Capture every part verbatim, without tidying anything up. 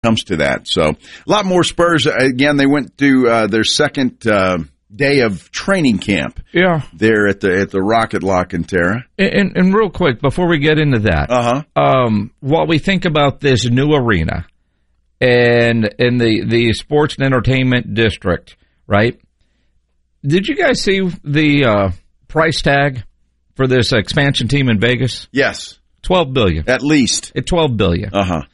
comes to that. So a lot more Spurs. Again, they went to uh, their second uh, day of training camp. Yeah, there at the at the Rocket La Cantera. And, and, and real quick before we get into that, uh-huh. um, while we think about this new arena and in the the sports and entertainment district, right? Did you guys see the uh, price tag for this expansion team in Vegas? Yes, twelve billion at least. At twelve billion. Uh huh.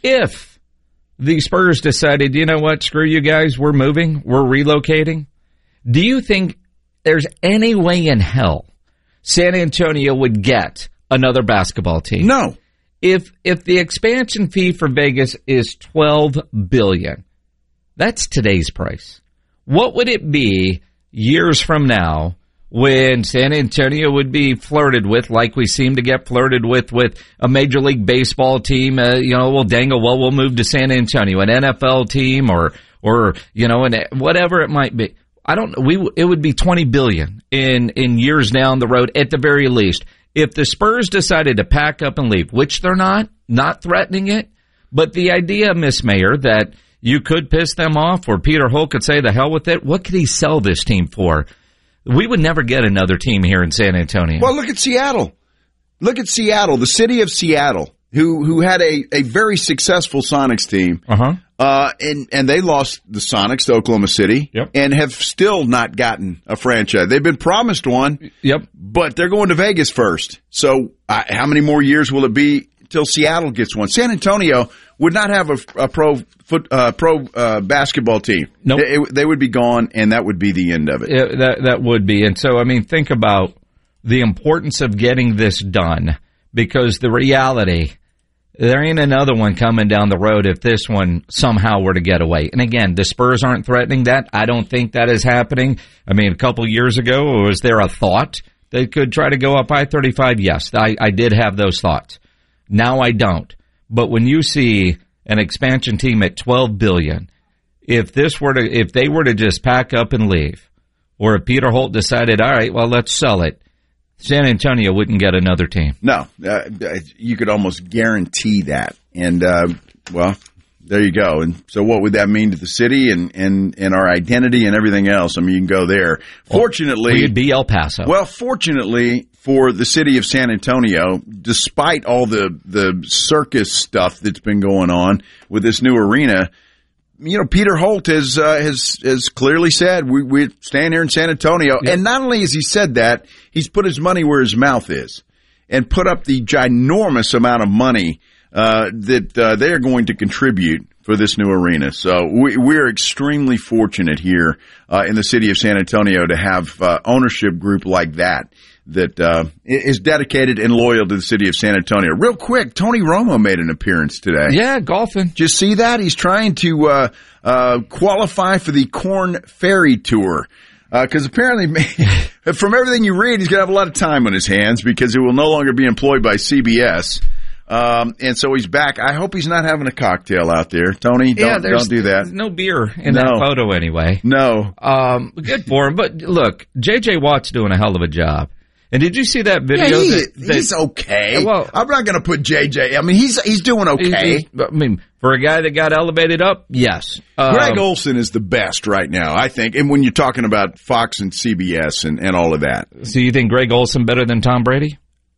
If the Spurs decided, you know what, screw you guys, we're moving, we're relocating, do you think there's any way in hell San Antonio would get another basketball team? No. If if the expansion fee for Vegas is twelve billion dollars, that's today's price. What would it be years from now when San Antonio would be flirted with, like we seem to get flirted with with a Major League Baseball team? Uh, you know, we'll dangle, well, we'll move to San Antonio, an N F L team, or or you know, an, whatever it might be. I don't. We it would be twenty billion in in years down the road at the very least. If the Spurs decided to pack up and leave, which they're not, not threatening it, but the idea, Miss Mayor, that you could piss them off, or Peter Holt could say the hell with it. What could he sell this team for? We would never get another team here in San Antonio. Well, look at Seattle. Look at Seattle, the city of Seattle, who who had a, a very successful Sonics team. Uh-huh. Uh, and, and they lost the Sonics to Oklahoma City. Yep. And have still not gotten a franchise. They've been promised one. Yep. But they're going to Vegas first. So uh, how many more years will it be till Seattle gets one? San Antonio would not have a, a pro foot, uh, pro uh, basketball team. Nope. They, it, they would be gone, and that would be the end of it. it. That that would be. And so, I mean, think about the importance of getting this done, because the reality, there ain't another one coming down the road if this one somehow were to get away. And again, the Spurs aren't threatening that. I don't think that is happening. I mean, a couple years ago, was there a thought they could try to go up I thirty-five? Yes, I, I did have those thoughts. Now I don't. But when you see an expansion team at twelve billion dollars, if this were to, if they were to just pack up and leave, or if Peter Holt decided, all right, well, let's sell it, San Antonio wouldn't get another team. No, uh, you could almost guarantee that. And, uh, well, there you go. And so what would that mean to the city and, and, and our identity and everything else? I mean, you can go there. Fortunately. Well, we'd be El Paso. Well, fortunately for the city of San Antonio, despite all the, the circus stuff that's been going on with this new arena, you know, Peter Holt has uh, has has clearly said we we stand here in San Antonio, yep. And not only has he said that, he's put his money where his mouth is, and put up the ginormous amount of money uh, that uh, they are going to contribute for this new arena. So we we're extremely fortunate here uh, in the city of San Antonio to have uh, ownership group like that. That uh, is dedicated and loyal to the city of San Antonio. Real quick, Tony Romo made an appearance today. Yeah, golfing. Did you see that? He's trying to uh, uh, qualify for the Corn Ferry Tour. Because uh, apparently, from everything you read, he's going to have a lot of time on his hands because he will no longer be employed by C B S. Um, and so he's back. I hope he's not having a cocktail out there. Tony, don't, yeah, don't do that. No beer in no. that photo anyway. No. Um, good for him. But look, J J. Watt's doing a hell of a job. And did you see that video? Yeah, he, that, that, he's okay. Well, I'm not going to put J J. I mean, he's he's doing okay. He's, I mean, for a guy that got elevated up, yes. Um, Greg Olson is the best right now, I think. And when you're talking about Fox and C B S and, and all of that. So you think Greg Olson better than Tom Brady?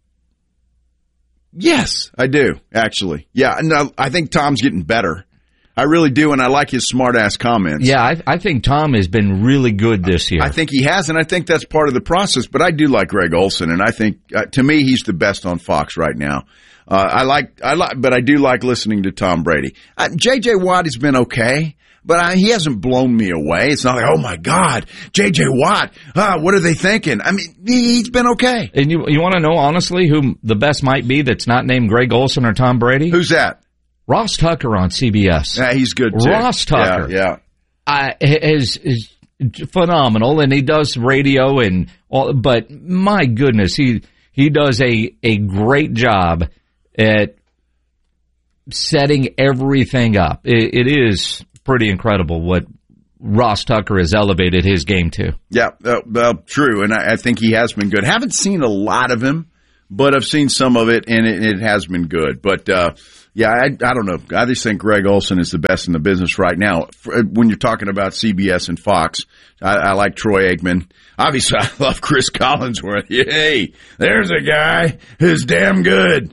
Yes, I do, actually. Yeah, no, I think Tom's getting better. I really do, and I like his smart-ass comments. Yeah, I, I think Tom has been really good this year. I think he has, and I think that's part of the process. But I do like Greg Olson, and I think, uh, to me, he's the best on Fox right now. Uh, I like, I like, but I do like listening to Tom Brady. Uh, J J. Watt has been okay, but I, he hasn't blown me away. It's not like, oh my God, J J. Watt, ah, what are they thinking? I mean, he, he's been okay. And you, you want to know honestly who the best might be that's not named Greg Olson or Tom Brady? Who's that? Ross Tucker on C B S. Yeah, he's good too. Ross Tucker. Yeah, yeah. Uh, is, is phenomenal, and he does radio and all, but my goodness, he he does a, a great job at setting everything up. It, it is pretty incredible what Ross Tucker has elevated his game to. Yeah, uh, well, true, and I, I think he has been good. Haven't seen a lot of him, but I've seen some of it, and it, it has been good. But uh, Yeah, I, I don't know. I just think Greg Olson is the best in the business right now. When you're talking about C B S and Fox, I, I like Troy Aikman. Obviously, I love Chris Collinsworth. Hey, there's a guy who's damn good.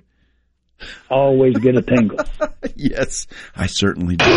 Always get a tingle. Yes, I certainly do.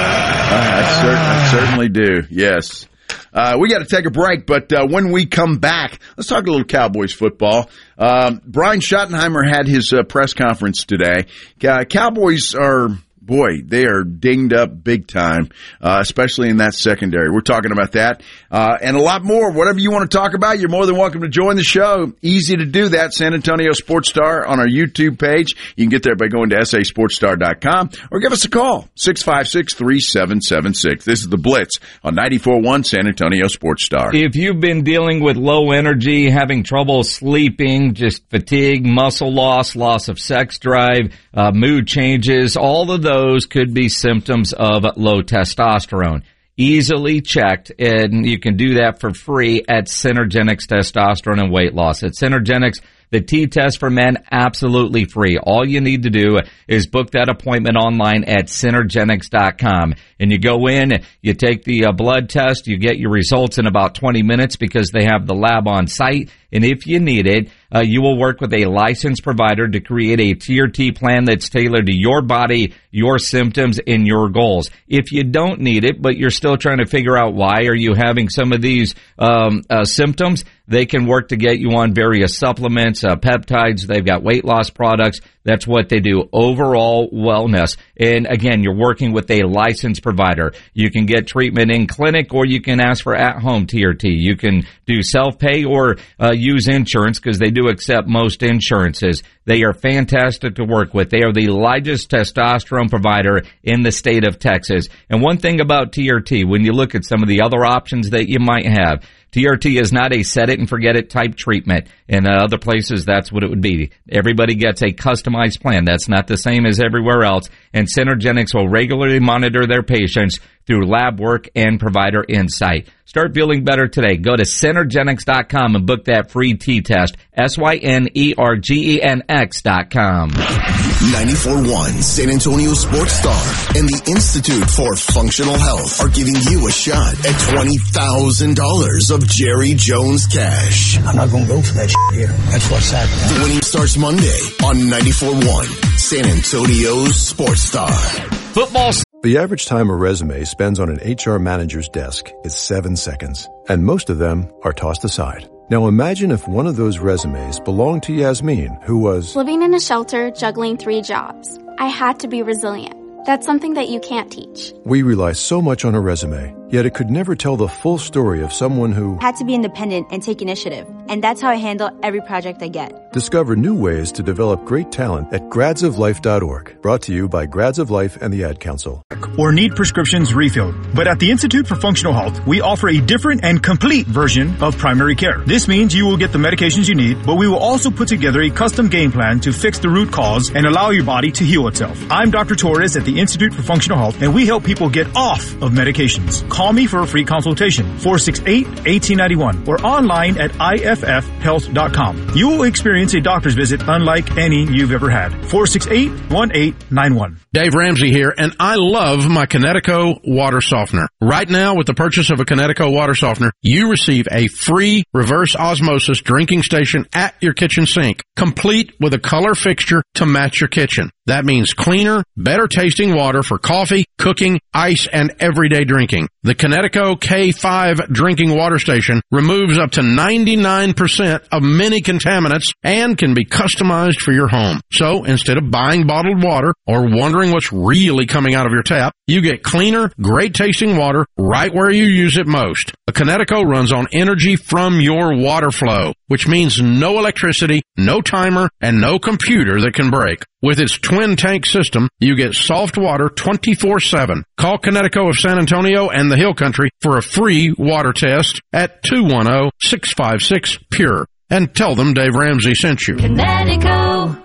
I, I, cer- I certainly do. Yes. Uh, we got to take a break, but uh, when we come back, let's talk a little Cowboys football. Um, Brian Schottenheimer had his uh, press conference today. Uh, Cowboys are, boy, they are dinged up big time, uh, especially in that secondary. We're talking about that uh, and a lot more. Whatever you want to talk about, you're more than welcome to join the show. Easy to do that. San Antonio Sports Star on our YouTube page. You can get there by going to S A Sports Star dot com or give us a call, six five six, three seven seven six. This is The Blitz on ninety-four point one San Antonio Sports Star. If you've been dealing with low energy, having trouble sleeping, just fatigue, muscle loss, loss of sex drive, uh, mood changes, all of those could be symptoms of low testosterone. Easily checked, and you can do that for free at Synergenics Testosterone and Weight Loss. At Synergenics, the T-test for men, absolutely free. All you need to do is book that appointment online at Synergenics dot com. And you go in, you take the uh, blood test, you get your results in about twenty minutes because they have the lab on site. And if you need it, uh, you will work with a licensed provider to create a T R T plan that's tailored to your body, your symptoms, and your goals. If you don't need it, but you're still trying to figure out why are you having some of these um, uh, symptoms, they can work to get you on various supplements, uh, peptides. They've got weight loss products. That's what they do. Overall wellness. And again, you're working with a licensed provider. You can get treatment in clinic or you can ask for at-home T R T. You can do self-pay or uh, use insurance because they do accept most insurances. They are fantastic to work with. They are the largest testosterone provider in the state of Texas. And one thing about T R T, when you look at some of the other options that you might have, T R T is not a set-it-and-forget-it type treatment. In uh, other places, that's what it would be. Everybody gets a customized plan. That's not the same as everywhere else. And Synergenics will regularly monitor their patients through lab work and provider insight. Start feeling better today. Go to Synergenics dot com and book that free T-test. S Y N E R G E N X dot com. ninety-four point one San Antonio Sports Star and the Institute for Functional Health are giving you a shot at twenty thousand dollars of Jerry Jones cash. I'm not going to go for that shit here. That's what's happening. The winning starts Monday on ninety-four point one San Antonio's Sports Star. Football. The average time a resume spends on an H R manager's desk is seven seconds, and most of them are tossed aside. Now imagine if one of those resumes belonged to Yasmin, who was living in a shelter, juggling three jobs. I had to be resilient. That's something that you can't teach. We rely so much on a resume, yet it could never tell the full story of someone who had to be independent and take initiative. And that's how I handle every project I get. Discover new ways to develop great talent at grads of life dot org. Brought to you by Grads of Life and the Ad Council. Or need prescriptions refilled. But at the Institute for Functional Health, we offer a different and complete version of primary care. This means you will get the medications you need, but we will also put together a custom game plan to fix the root cause and allow your body to heal itself. I'm Doctor Torres at the Institute for Functional Health, and we help people get off of medications. Call me for a free consultation, four six eight, one eight nine one, or online at I F F health dot com. You will experience a doctor's visit unlike any you've ever had. four six eight, one eight nine one. Dave Ramsey here, and I love my Connecticut water softener. Right now, with the purchase of a Connecticut water softener, you receive a free reverse osmosis drinking station at your kitchen sink, complete with a color fixture to match your kitchen. That means cleaner, better tasting water for coffee, cooking, ice, and everyday drinking. The Connecticut K five drinking water station removes up to ninety-nine percent of many contaminants and can be customized for your home. So instead of buying bottled water or wondering what's really coming out of your tap, you get cleaner, great tasting water right where you use it most. A Connecticut runs on energy from your water flow, which means no electricity, no timer, and no computer that can break. With its twin tank system, you get soft water twenty-four seven. Call Connecticut of San Antonio and the Hill Country for a free water test at two one zero, six five six, P U R E. And tell them Dave Ramsey sent you. Connecticut.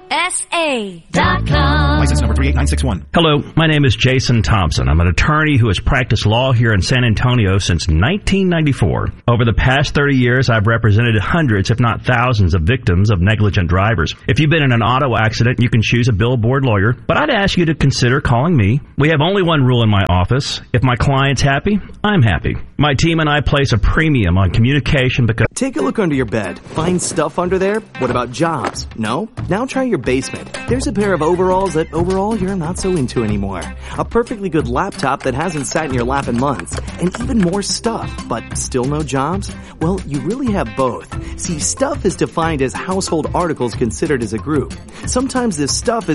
S A dot com. License number three eight nine six one. Hello, my name is Jason Thompson. I'm an attorney who has practiced law here in San Antonio since nineteen ninety-four. Over the past thirty years, I've represented hundreds, if not thousands, of victims of negligent drivers. If you've been in an auto accident, you can choose a billboard lawyer, but I'd ask you to consider calling me. We have only one rule in my office. If my client's happy, I'm happy. My team and I place a premium on communication because... Take a look under your bed. Find stuff under there? What about jobs? No? Now try your basement. There's a pair of overalls that overall you're not so into anymore. A perfectly good laptop that hasn't sat in your lap in months. And even more stuff, but still no jobs? Well, you really have both. See, stuff is defined as household articles considered as a group. Sometimes this stuff is